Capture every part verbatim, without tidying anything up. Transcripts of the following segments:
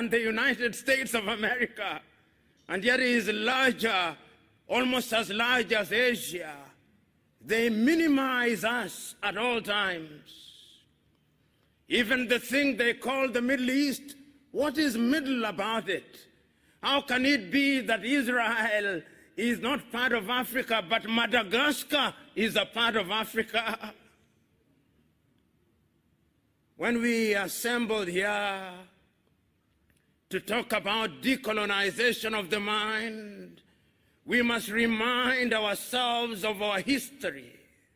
than the United States of America, and yet it is larger, almost as large as Asia. They minimize us at all times. Even the thing they call the Middle East, what is middle about it? How can it be that Israel is not part of Africa, but Madagascar is a part of Africa? When we assembled here to talk about decolonization of the mind, we must remind ourselves of our history.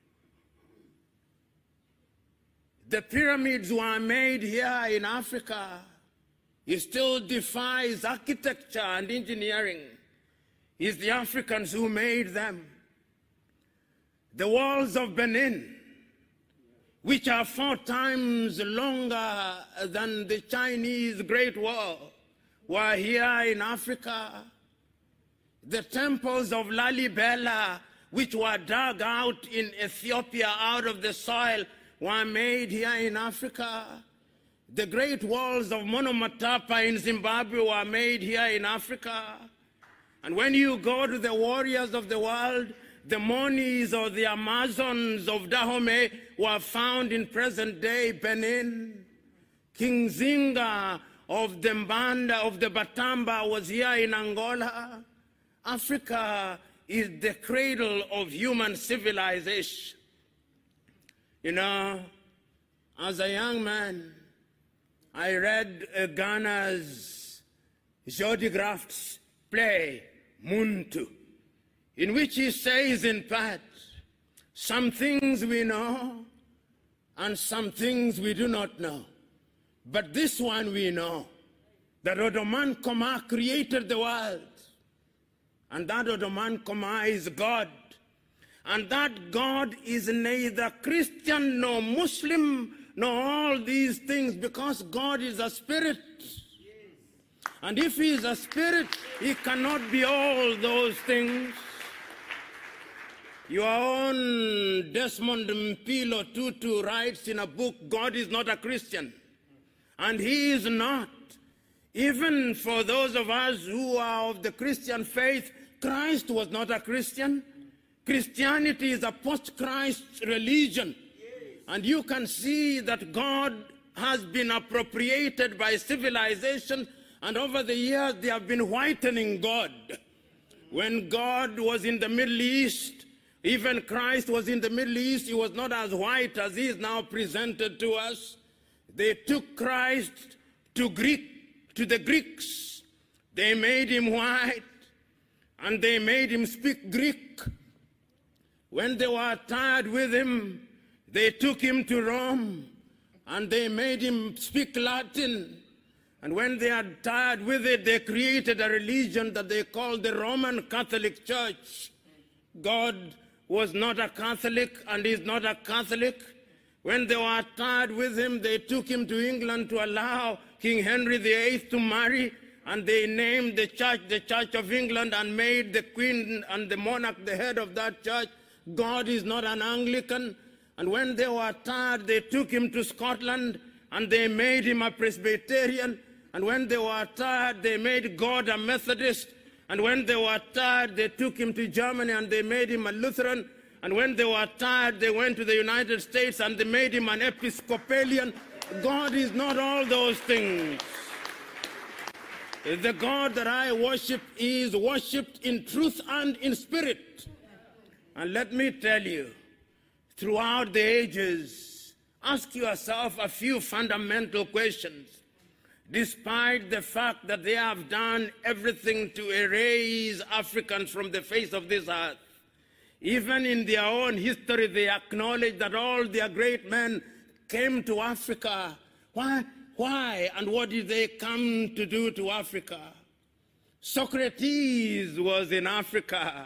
The pyramids were made here in Africa. It still defies architecture and engineering. It's the Africans who made them. The walls of Benin, which are four times longer than the Chinese Great Wall, were here in Africa. The temples of Lalibela, which were dug out in Ethiopia out of the soil, were made here in Africa. The great walls of Monomotapa in Zimbabwe were made here in Africa. And when you go to the warriors of the world, the Monis or the Amazons of Dahomey were found in present-day Benin. King Zinga of the Mbanda, of the Batamba, was here in Angola. Africa is the cradle of human civilization. You know, as a young man, I read uh, Ghana's Jody Graft's play, Muntu, in which he says, in part, some things we know and some things we do not know. But this one we know, that Odoman Koma created the world, and that Odoman Koma is God. And that God is neither Christian nor Muslim nor all these things, because God is a spirit. And if he is a spirit, he cannot be all those things. Your own Desmond Mpilo Tutu writes in a book, God is not a Christian. And he is not. Even for those of us who are of the Christian faith, Christ was not a Christian. Christianity is a post-Christ religion. And you can see that God has been appropriated by civilization, and over the years they have been whitening God. When God was in the Middle East, even Christ was in the Middle East, he was not as white as he is now presented to us. They took Christ to Greek, to the Greeks. They made him white, and they made him speak Greek. When they were tired with him, they took him to Rome, and they made him speak Latin. And when they had tired with it, they created a religion that they called the Roman Catholic Church. God was not a Catholic and is not a Catholic. When they were tired with him, they took him to England to allow King Henry the Eighth to marry, and they named the church the Church of England and made the Queen and the monarch the head of that church. God is not an Anglican. And when they were tired, they took him to Scotland and they made him a Presbyterian. And when they were tired, they made God a Methodist. And when they were tired, they took him to Germany and they made him a Lutheran. And when they were tired, they went to the United States and they made him an Episcopalian. God is not all those things. The God that I worship is worshipped in truth and in spirit. And let me tell you, throughout the ages, ask yourself a few fundamental questions. Despite the fact that they have done everything to erase Africans from the face of this earth, even in their own history, they acknowledge that all their great men came to Africa. Why? Why and what did they come to do to Africa? Socrates was in Africa.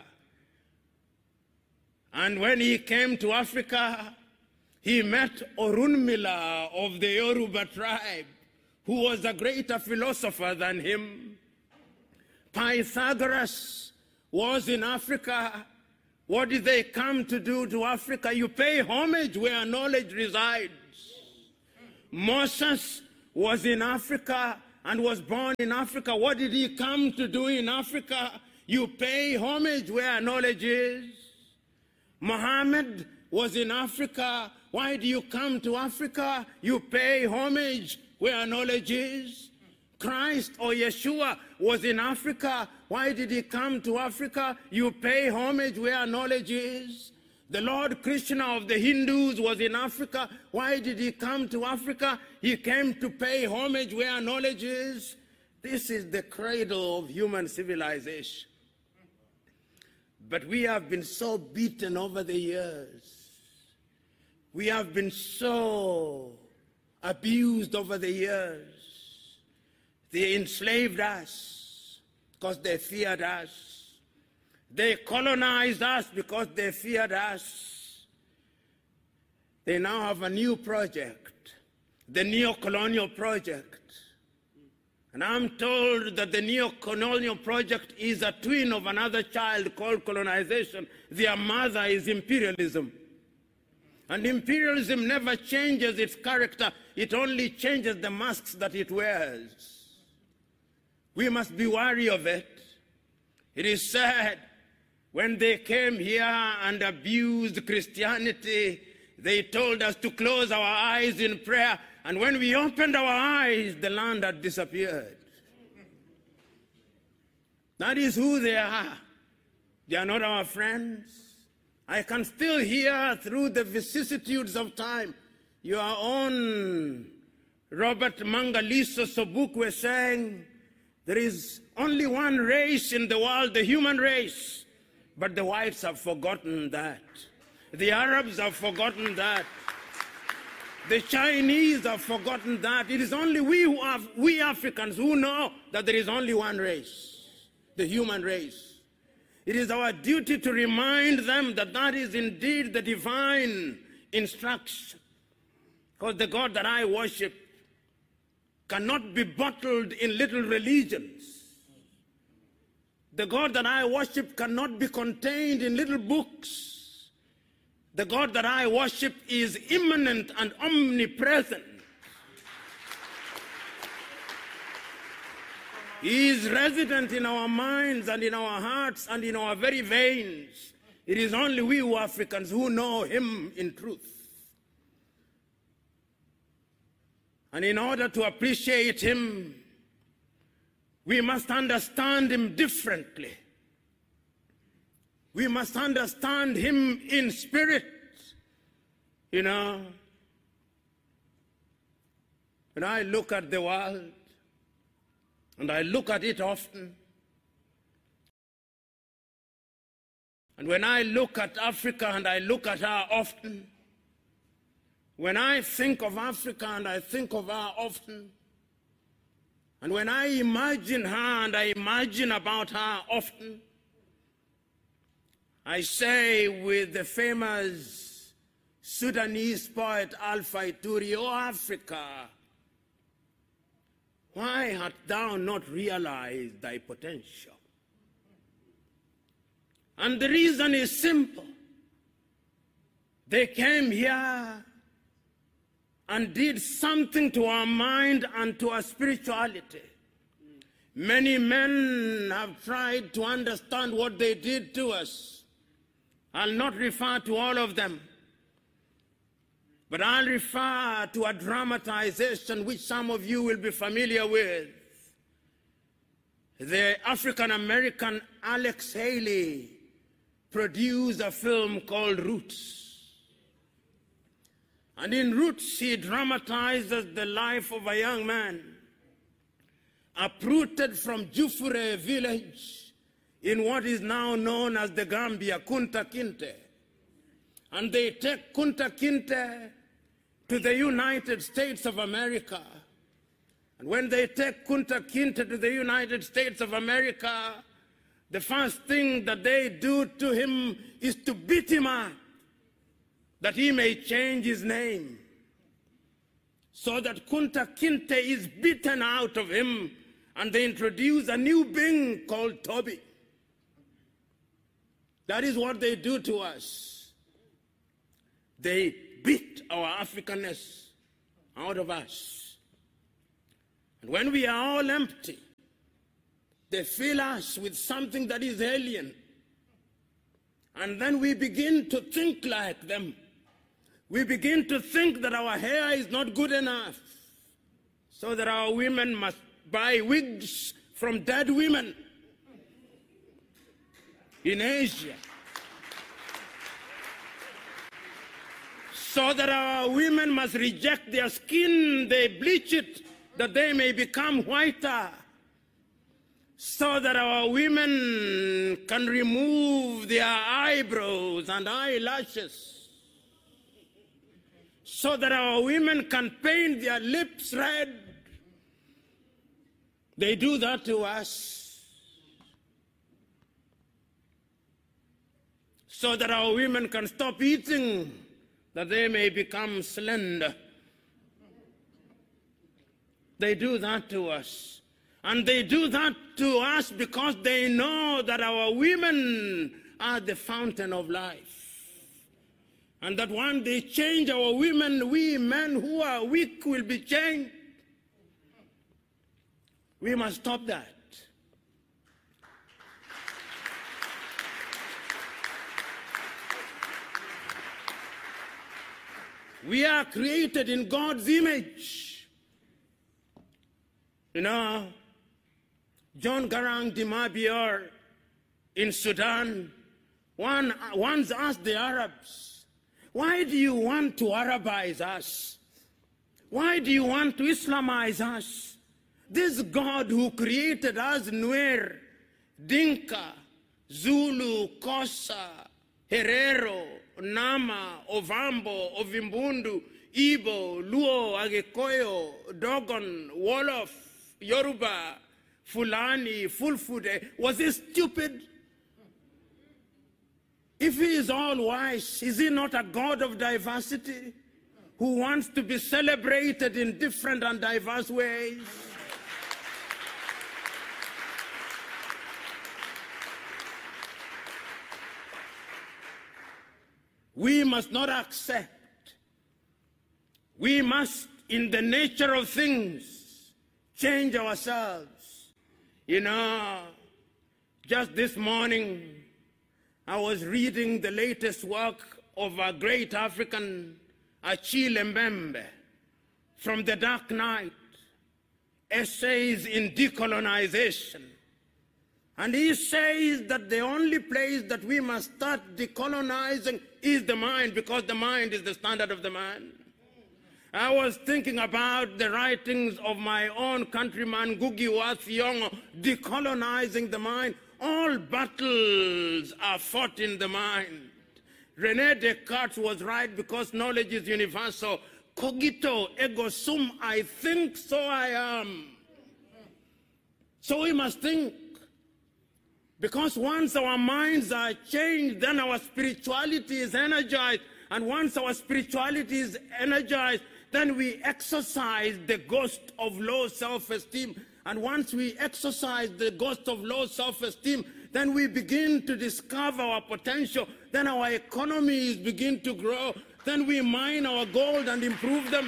And when he came to Africa, he met Orunmila of the Yoruba tribe, who was a greater philosopher than him. Pythagoras was in Africa. What did they come to do to Africa? You pay homage where knowledge resides. Moses was in Africa, and was born in Africa. What did he come to do in Africa? You pay homage where knowledge is. Muhammad was in Africa. Why do you come to Africa? You pay homage where knowledge is. Christ or Yeshua was in Africa. Why did he come to Africa? You pay homage where knowledge is. The Lord Krishna of the Hindus was in Africa. Why did he come to Africa? He came to pay homage where knowledge is. This is the cradle of human civilization. But we have been so beaten over the years. We have been so abused over the years. They enslaved us because they feared us. They colonized us because they feared us. They now have a new project, the neo-colonial project. And I'm told that the neo-colonial project is a twin of another child called colonization. Their mother is imperialism. And imperialism never changes its character. It only changes the masks that it wears. We must be wary of it. It is sad. When they came here and abused Christianity, they told us to close our eyes in prayer. And when we opened our eyes, the land had disappeared. That is who they are. They are not our friends. I can still hear through the vicissitudes of time your own Robert Mangaliso Sobukwe saying, there is only one race in the world, the human race. But the whites have forgotten that. The Arabs have forgotten that. The Chinese have forgotten that. It is only we who have, we Africans who know that there is only one race, the human race. It is our duty to remind them that that is indeed the divine instruction. Because the God that I worship cannot be bottled in little religions. The God that I worship cannot be contained in little books. The God that I worship is immanent and omnipresent. He is resident in our minds and in our hearts and in our very veins. It is only we who Africans who know him in truth. And in order to appreciate him, we must understand him differently. We must understand him in spirit. You know, when I look at the world, and I look at it often, and when I look at Africa and I look at her often, when I think of Africa and I think of her often, and when I imagine her and I imagine about her often, I say with the famous Sudanese poet Alpha Ituri, "O Africa, why hast thou not realized thy potential?" And the reason is simple. They came here and did something to our mind and to our spirituality. Many men have tried to understand what they did to us. I'll not refer to all of them, but I'll refer to a dramatization which some of you will be familiar with. The African-American Alex Haley produced a film called Roots. And in Roots, he dramatizes the life of a young man uprooted from Jufure village in what is now known as the Gambia, Kunta Kinte. And they take Kunta Kinte to the United States of America. And when they take Kunta Kinte to the United States of America, the first thing that they do to him is to beat him up, that he may change his name, so that Kunta Kinte is beaten out of him, and they introduce a new being called Toby. That is what they do to us. They beat our Africanness out of us. And when we are all empty, they fill us with something that is alien. And then we begin to think like them. We begin to think that our hair is not good enough, so that our women must buy wigs from dead women in Asia, so that our women must reject their skin, they bleach it, that they may become whiter, so that our women can remove their eyebrows and eyelashes, so that our women can paint their lips red. They do that to us, so that our women can stop eating, that they may become slender. They do that to us. And they do that to us because they know that our women are the fountain of life. And that when they change our women, we men who are weak will be changed. We must stop that. We are created in God's image. You know, John Garang de Mabior in Sudan one, once asked the Arabs, why do you want to Arabize us? Why do you want to Islamize us? This God who created us, Nuer, Dinka, Zulu, Kosa, Herero, Nama, Ovambo, Ovimbundu, Igbo, Luo, Agekoyo, Dogon, Wolof, Yoruba, Fulani, Fulfude, was he stupid? If he is all wise, is he not a God of diversity who wants to be celebrated in different and diverse ways? We must not accept. We must, in the nature of things, change ourselves. You know, just this morning, I was reading the latest work of a great African, Achille Mbembe, from The Dark Night, Essays in Decolonization. And he says that the only place that we must start decolonizing is the mind, because the mind is the standard of the man. I was thinking about the writings of my own countryman, Ngugi wa Thiong'o, decolonizing the mind. All battles are fought in the mind. René Descartes was right because knowledge is universal. Cogito ergo sum, I think, so I am. So we must think. Because once our minds are changed, then our spirituality is energized. And once our spirituality is energized, then we exercise the ghost of low self-esteem. And once we exercise the ghost of low self-esteem, then we begin to discover our potential. Then our economies begin to grow. Then we mine our gold and improve them.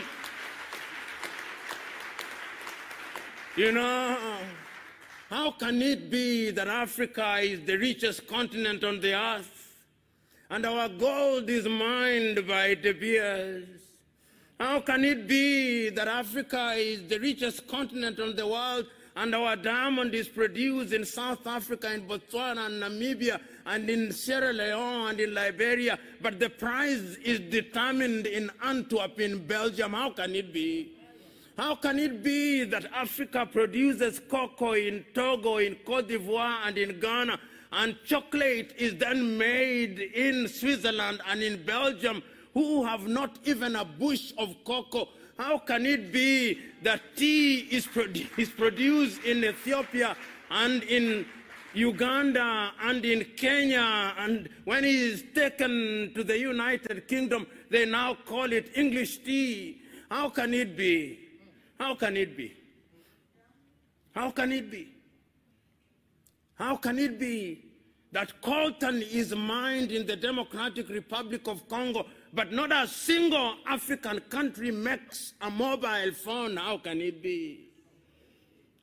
You know, how can it be that Africa is the richest continent on the earth and our gold is mined by De Beers? How can it be that Africa is the richest continent on the world and our diamond is produced in South Africa, in Botswana, and Namibia, and in Sierra Leone, and in Liberia, but the price is determined in Antwerp, in Belgium? How can it be? How can it be that Africa produces cocoa in Togo, in Cote d'Ivoire, and in Ghana, and chocolate is then made in Switzerland and in Belgium, who have not even a bush of cocoa? How can it be that tea is, produ is produced in Ethiopia and in Uganda and in Kenya, and when it is taken to the United Kingdom, they now call it English tea? How can it be? How can it be? How can it be? How can it be that coltan is mined in the Democratic Republic of Congo, but not a single African country makes a mobile phone? How can it be?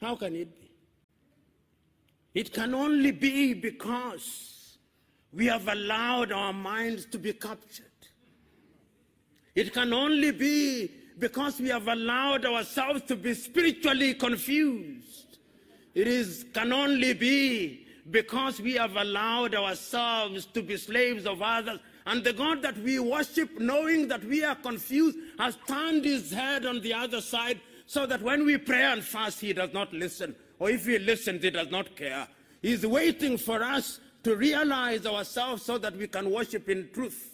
How can it be? It can only be because we have allowed our minds to be captured. It can only be because we have allowed ourselves to be spiritually confused. It is, can only be because we have allowed ourselves to be slaves of others. And the God that we worship, knowing that we are confused, has turned his head on the other side so that when we pray and fast, he does not listen. Or if he listens, he does not care. He's waiting for us to realize ourselves so that we can worship in truth.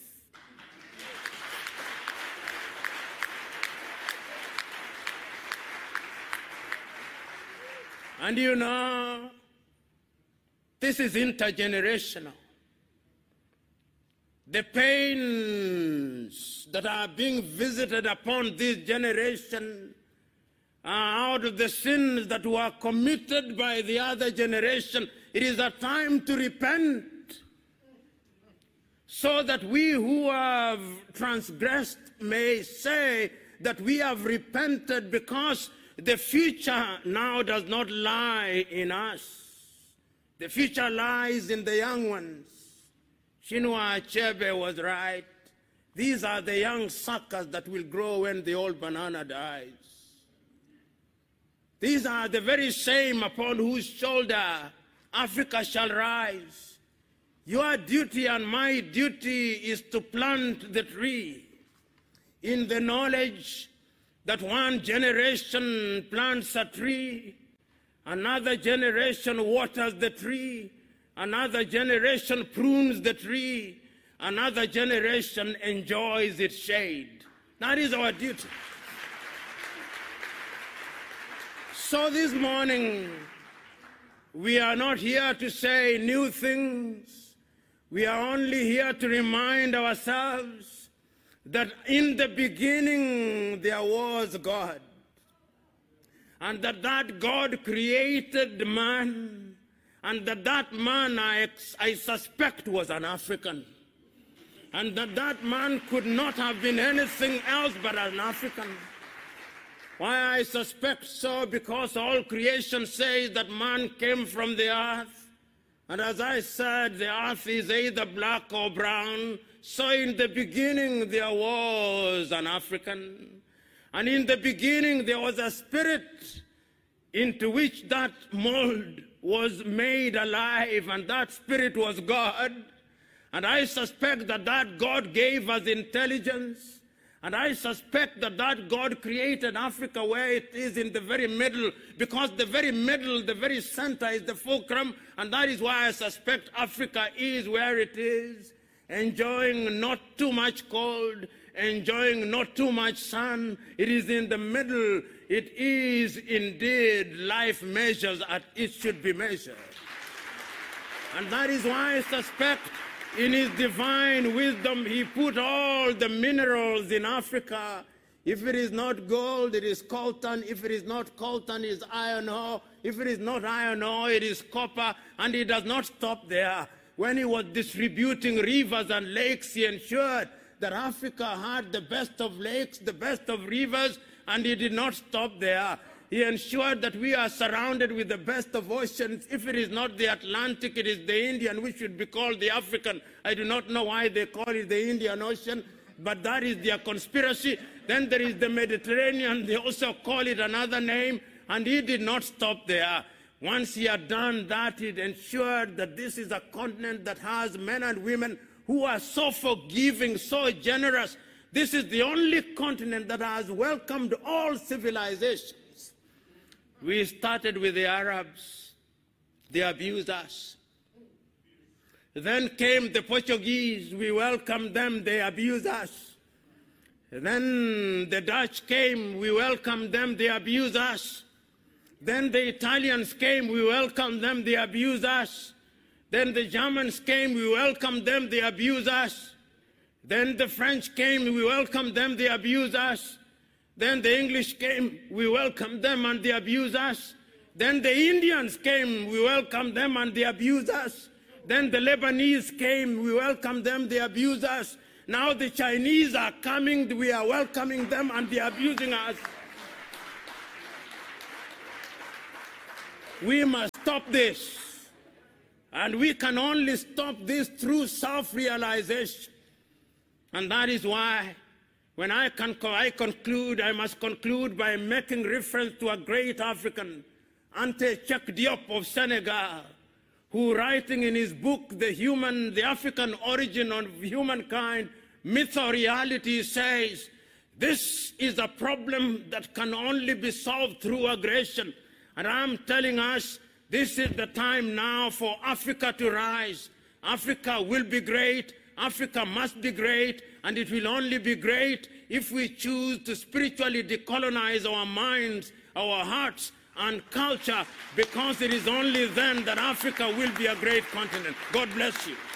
And you know, this is intergenerational. The pains that are being visited upon this generation are out of the sins that were committed by the other generation. It is a time to repent so that we who have transgressed may say that we have repented, because the future now does not lie in us. The future lies in the young ones. Chinua Achebe was right. These are the young suckers that will grow when the old banana dies. These are the very same upon whose shoulder Africa shall rise. Your duty and my duty is to plant the tree in the knowledge that one generation plants a tree, another generation waters the tree, another generation prunes the tree, another generation enjoys its shade. That is our duty. So this morning, we are not here to say new things. We are only here to remind ourselves that in the beginning there was God, and that that God created man, and that that man, I, I suspect, was an African, and that that man could not have been anything else but an African. Why I suspect so? Because all creation says that man came from the earth, and as I said, the earth is either black or brown. So in the beginning there was an African, and in the beginning there was a spirit into which that mold was made alive, and that spirit was God. And I suspect that that God gave us intelligence, and I suspect that that God created Africa where it is in the very middle, because the very middle, the very center is the fulcrum, and that is why I suspect Africa is where it is. Enjoying not too much cold, enjoying not too much sun. It is in the middle. It is indeed life measures as it should be measured. And that is why I suspect in his divine wisdom he put all the minerals in Africa. If it is not gold, it is coltan. If it is not coltan, it is iron ore. If it is not iron ore, it is copper. And he does not stop there. When he was distributing rivers and lakes, he ensured that Africa had the best of lakes, the best of rivers, and he did not stop there. He ensured that we are surrounded with the best of oceans. If it is not the Atlantic, it is the Indian, which should be called the African. I do not know why they call it the Indian Ocean, but that is their conspiracy. Then there is the Mediterranean. They also call it another name, and he did not stop there. Once he had done that, it ensured that this is a continent that has men and women who are so forgiving, so generous. This is the only continent that has welcomed all civilizations. We started with the Arabs. They abused us. Then came the Portuguese. We welcomed them. They abused us. Then the Dutch came. We welcomed them. They abused us. Then the Italians came, we welcomed them, they abused us. Then the Germans came, we welcomed them, they abused us. Then the French came, we welcomed them, they abused us. Then the English came, we welcomed them and they abused us. Then the Indians came, we welcomed them and they abused us. Then the Lebanese came, we welcomed them, they abused us. Now the Chinese are coming, we are welcoming them and they are abusing us. We must stop this. And we can only stop this through self-realization. And that is why when I, can, I conclude, I must conclude by making reference to a great African, Ante Cheikh Diop of Senegal, who, writing in his book, The Human, the African Origin of Humankind, Myth or Reality, says, this is a problem that can only be solved through aggression. And I'm telling us, this is the time now for Africa to rise. Africa will be great. Africa must be great. And it will only be great if we choose to spiritually decolonize our minds, our hearts, and culture, because it is only then that Africa will be a great continent. God bless you.